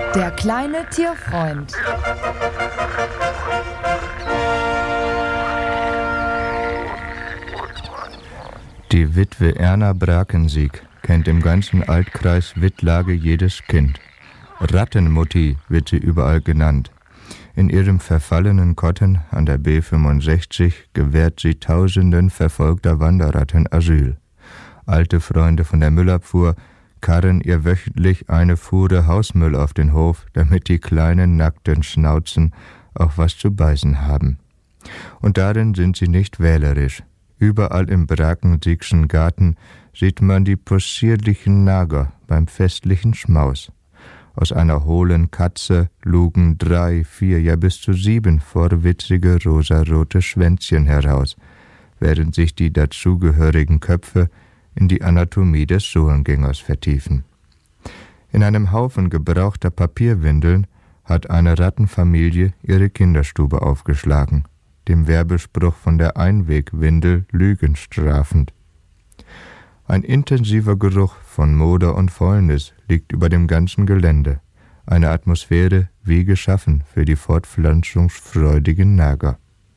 Der kleine Tierfreund. Die Witwe Erna Brakensieg kennt im ganzen Altkreis Wittlage jedes Kind. Rattenmutti wird sie überall genannt. In ihrem verfallenen Kotten an der B65 gewährt sie Tausenden verfolgter Wanderratten Asyl. Alte Freunde von der Müllabfuhr karren ihr wöchentlich eine Fuhre Hausmüll auf den Hof, damit die kleinen nackten Schnauzen auch was zu beißen haben. Und darin sind sie nicht wählerisch. Überall im Brakensiegschen Garten sieht man die possierlichen Nager beim festlichen Schmaus. Aus einer hohlen Katze lugen 3, 4, ja bis zu 7 vorwitzige rosarote Schwänzchen heraus, während sich die dazugehörigen Köpfe in die Anatomie des Sohlengängers vertiefen. In einem Haufen gebrauchter Papierwindeln hat eine Rattenfamilie ihre Kinderstube aufgeschlagen, dem Werbespruch von der Einwegwindel Lügen strafend. Ein intensiver Geruch von Moder und Fäulnis liegt über dem ganzen Gelände, eine Atmosphäre wie geschaffen für die fortpflanzungsfreudigen Nager.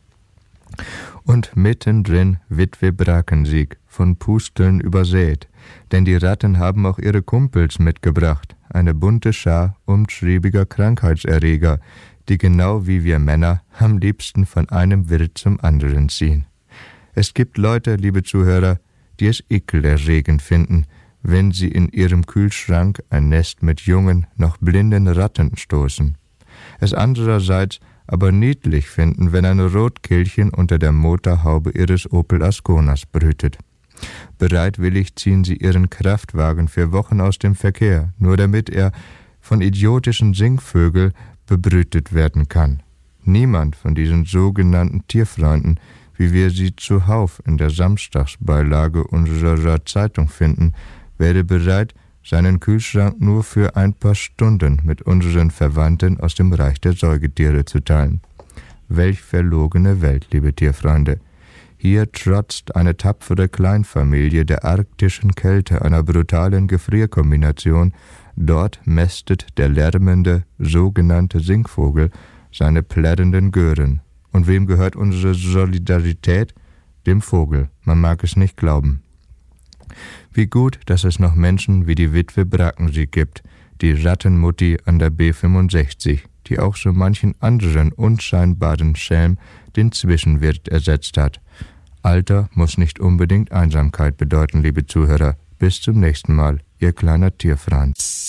Und mittendrin Witwe Brakensieg, von Pusteln übersät, denn die Ratten haben auch ihre Kumpels mitgebracht, eine bunte Schar umtriebiger Krankheitserreger, die genau wie wir Männer am liebsten von einem Wirt zum anderen ziehen. Es gibt Leute, liebe Zuhörer, die es ekelerregend finden, wenn sie in ihrem Kühlschrank ein Nest mit jungen, noch blinden Ratten stoßen. Es andererseits aber niedlich finden, wenn ein Rotkehlchen unter der Motorhaube ihres Opel Asconas brütet. Bereitwillig ziehen sie ihren Kraftwagen für Wochen aus dem Verkehr, nur damit er von idiotischen Singvögeln bebrütet werden kann. Niemand von diesen sogenannten Tierfreunden, wie wir sie zuhauf in der Samstagsbeilage unserer Zeitung finden, wäre bereit, seinen Kühlschrank nur für ein paar Stunden mit unseren Verwandten aus dem Reich der Säugetiere zu teilen. Welch verlogene Welt, liebe Tierfreunde. Hier trotzt eine tapfere Kleinfamilie der arktischen Kälte einer brutalen Gefrierkombination, dort mästet der lärmende, sogenannte Singvogel seine plärrenden Gören. Und wem gehört unsere Solidarität? Dem Vogel, man mag es nicht glauben. Wie gut, dass es noch Menschen wie die Witwe Brakensieg gibt, die Rattenmutti an der B65, die auch so manchen anderen unscheinbaren Schelm den Zwischenwirt ersetzt hat. Alter muss nicht unbedingt Einsamkeit bedeuten, liebe Zuhörer. Bis zum nächsten Mal, Ihr kleiner Tierfreund.